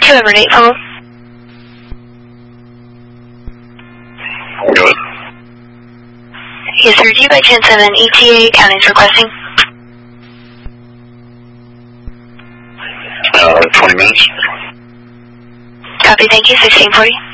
November 8, follow. Go ahead. Yes, sir. Do you by chance have an ETA counties requesting? 20 minutes. Copy, thank you. 1640.